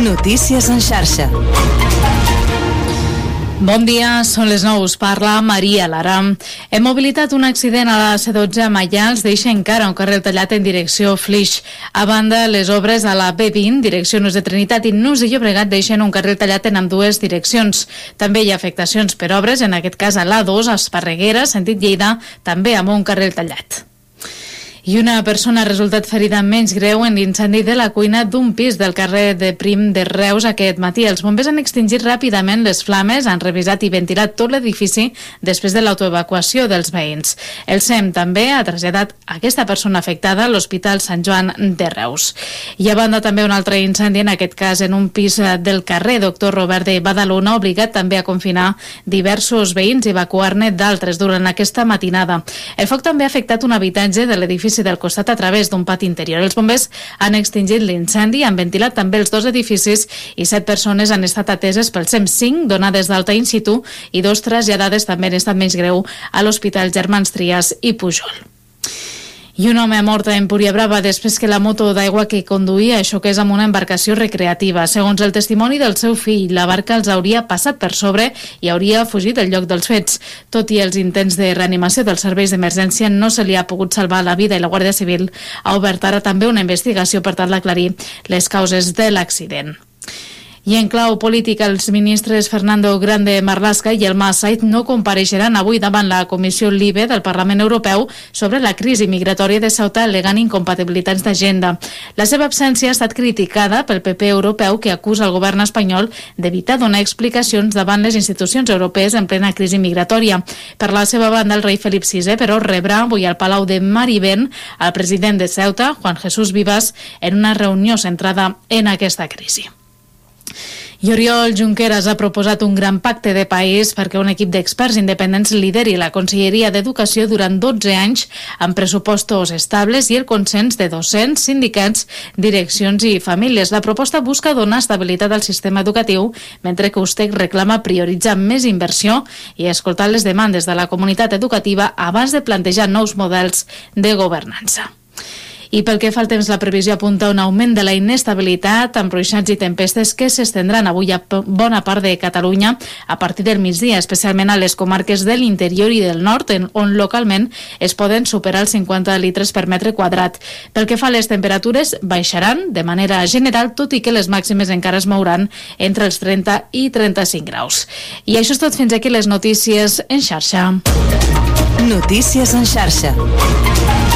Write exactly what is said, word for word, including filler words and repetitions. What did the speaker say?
Notícies en xarxa. Bon dia, són les nou, us parla Maria Lara. Hem mobilitat un accident a la C dotze a Maials, deixa encara un carril tallat en direcció Flix. A banda, les obres a la B vint, direcció Nus de Trinitat i Nus de Llobregat, deixen un carril tallat en ambdues direccions. També hi ha afectacions per obres, en aquest cas a l'A dos, a Esparreguera, sentit Lleida, també amb un carril tallat. I una persona ha resultat ferida menys greu en l'incendi de la cuina d'un pis del carrer de Prim de Reus aquest matí. Els bombers han extingit ràpidament les flames, han revisat i ventilat tot l'edifici després de l'autoevacuació dels veïns. El S E M també ha traslladat aquesta persona afectada a l'Hospital Sant Joan de Reus. I a banda també un altre incendi, en aquest cas en un pis del carrer Doctor Robert de Badalona, obligat també a confinar diversos veïns i evacuar-ne d'altres durant aquesta matinada. El foc també ha afectat un habitatge de l'edifici del costat a través d'un pati interior. Els bombers han extingit l'incendi, han ventilat també els dos edificis i set persones han estat ateses pel C E M cinc, donades d'alta in situ, i dos traslladades també en estat menys greu a l'Hospital Germans Trias i Pujol. I un home ha mort a Empuriabrava després que la moto d'aigua que conduïa xoqués amb una embarcació recreativa. Segons el testimoni del seu fill, la barca els hauria passat per sobre i hauria fugit del lloc dels fets. Tot i els intents de reanimació dels serveis d'emergència, no se li ha pogut salvar la vida i la Guàrdia Civil ha obert ara també una investigació per tal d'aclarir les causes de l'accident. I en clau política, els ministres Fernando Grande Marlaska i Elma Said no compareixeran avui davant la Comissió LIBE del Parlament Europeu sobre la crisi migratòria de Ceuta, al·legant incompatibilitats d'agenda. La seva absència ha estat criticada pel P P europeu, que acusa el govern espanyol d'evitar donar explicacions davant les institucions europees en plena crisi migratòria. Per la seva banda, el rei Felip sisè, però, rebrà avui al Palau de Marivent el president de Ceuta, Juan Jesús Vivas, en una reunió centrada en aquesta crisi. I Oriol Junqueras ha proposat un gran pacte de país perquè un equip d'experts independents lideri la Conselleria d'Educació durant dotze anys amb pressupostos estables i el consens de docents, sindicats, direccions i famílies. La proposta busca donar estabilitat al sistema educatiu, mentre que USTEC reclama prioritzar més inversió i escoltar les demandes de la comunitat educativa abans de plantejar nous models de governança. I pel que fa al temps, la previsió apunta un augment de la inestabilitat amb ruixats i tempestes que s'estendran avui a bona part de Catalunya a partir del migdia, especialment a les comarques de l'interior i del nord, on localment es poden superar els cinquanta litres per metre quadrat. Pel que fa a les temperatures, baixaran de manera general, tot i que les màximes encara es mouran entre els trenta i trenta-cinc graus. I això és tot, fins aquí les notícies en xarxa. Notícies en xarxa.